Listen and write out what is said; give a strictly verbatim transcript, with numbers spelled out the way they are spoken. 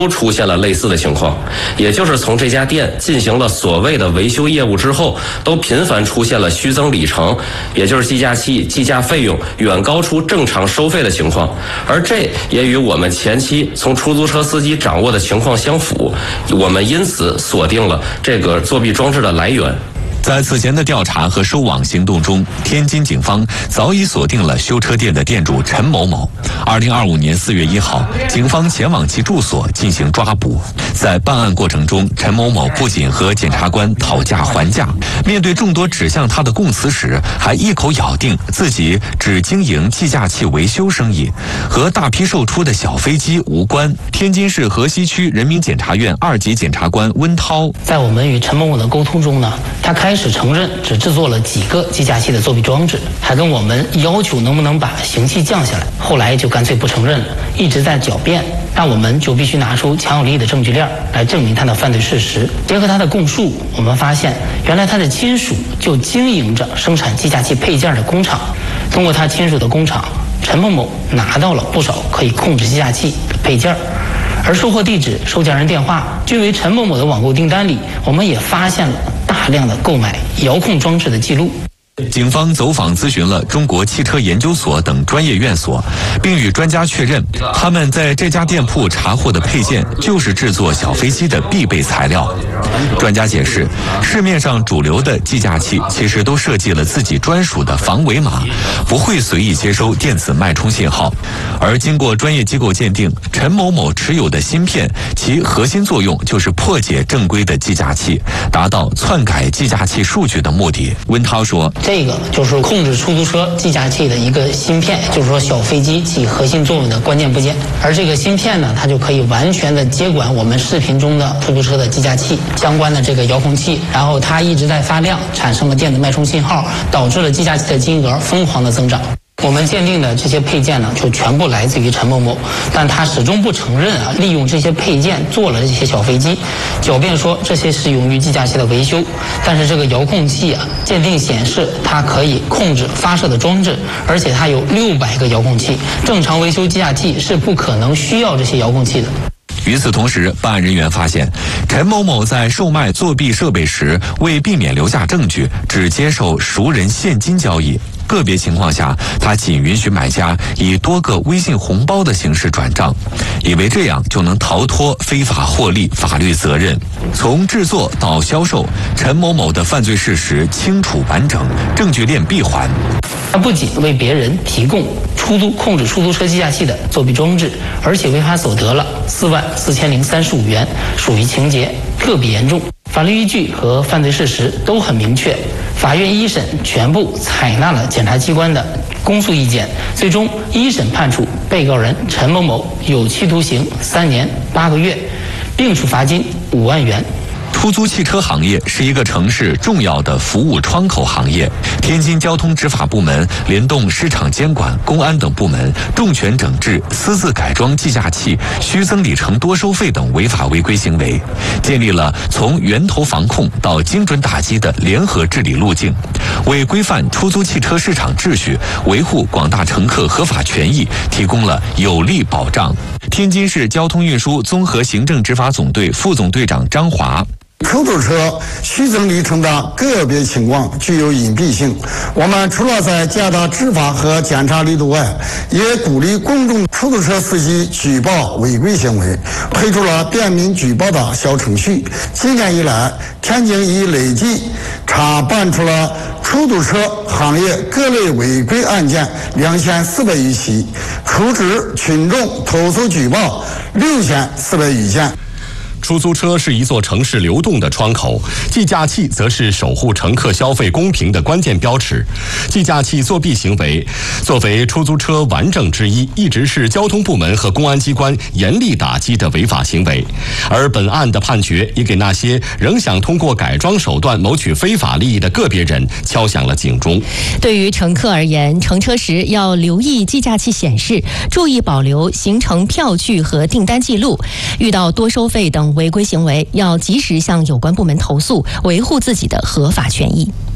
都出现了类似的情况，也就是从这家店进行了所谓的维修业务之后，都频繁出现了虚增里程，也就是计价器计价费用远高出正常收费的情况，而这也与我们前期从出租车司机掌握的情况相符，我们因此锁定了这个作弊装置的来源。 在此前的调查和收网行动中，天津警方早已锁定了修车店的店主陈某某。二零二五年四月一号，警方前往其住所进行抓捕。在办案过程中，陈某某不仅和检察官讨价还价，面对众多指向他的供词时，还一口咬定自己只经营计价器维修生意，和大批售出的小飞机无关。天津市河西区人民检察院二级检察官温涛在我们与陈某某的沟通中呢，他开始承认只制作了几个计价器的作弊装置，还跟我们要求能不能把刑期降下来。后来就干脆不承认了，一直在狡辩，那我们就必须拿出强有力的证据链来证明他的犯罪事实。结合他的供述，我们发现原来他的亲属就经营着生产计价器配件的工厂，通过他亲属的工厂，陈某某拿到了不少可以控制计价器的配件，而售货地址、收件人电话均为陈某某的网购订单里，我们也发现了大量的购买遥控装置的记录。 警方走访咨询了中国汽车研究所等专业院所，并与专家确认，他们在这家店铺查获的配件就是制作小飞机的必备材料。专家解释，市面上主流的计价器其实都设计了自己专属的防伪码，不会随意接收电子脉冲信号。而经过专业机构鉴定，陈某某持有的芯片，其核心作用就是破解正规的计价器，达到篡改计价器数据的目的。温涛说， 这个就是控制出租车计价器的一个芯片，就是说小飞机起核心作用的关键部件。而这个芯片呢，它就可以完全的接管我们视频中的出租车的计价器相关的这个遥控器，然后它一直在发亮，产生了电子脉冲信号，导致了计价器的金额疯狂的增长。我们鉴定的这些配件呢，就全部来自于陈某某，但他始终不承认啊，利用这些配件做了这些小飞机，狡辩说这些是用于计价器的维修。但是这个遥控器啊，鉴定显示它可以控制发射的装置，而且它有六百个遥控器，正常维修计价器是不可能需要这些遥控器的。 与此同时，办案人员发现，陈某某在售卖作弊设备时，为避免留下证据，只接受熟人现金交易。个别情况下，他仅允许买家以多个微信红包的形式转账，以为这样就能逃脱非法获利法律责任。从制作到销售，陈某某的犯罪事实清楚完整，证据链闭环。 他不仅为别人提供出租控制出租车计价器的作弊装置，而且违法所得了四万四千零三十五元，属于情节特别严重。法律依据和犯罪事实都很明确，法院一审全部采纳了检察机关的公诉意见，最终一审判处被告人陈某某有期徒刑三年八个月，并处罚金五万元。 出租汽车行业是一个城市重要的服务窗口行业。天津交通执法部门联动市场监管、公安等部门，重拳整治私自改装计价器、虚增里程多收费等违法违规行为，建立了从源头防控到精准打击的联合治理路径，为规范出租汽车市场秩序、维护广大乘客合法权益提供了有力保障。天津市交通运输综合行政执法总队副总队长张华， 出租车虚增里程的个别情况具有隐蔽性，我们除了在加大执法和检查力度外，也鼓励公众出租车司机举报违规行为，推出了便民举报的小程序。今年以来，天津已累计查办出了出租车行业各类违规案件两千四百余起，处置群众投诉举报六千四百余件。 出租车是一座城市流动的窗口，计价器则是守护乘客消费公平的关键标尺。计价器作弊行为作为出租车顽症之一，一直是交通部门和公安机关严厉打击的违法行为。而本案的判决也给那些仍想通过改装手段谋取非法利益的个别人敲响了警钟。 对于乘客而言，乘车时要留意计价器显示，注意保留行程票据和订单记录。遇到多收费等违规行为，要及时向有关部门投诉，维护自己的合法权益。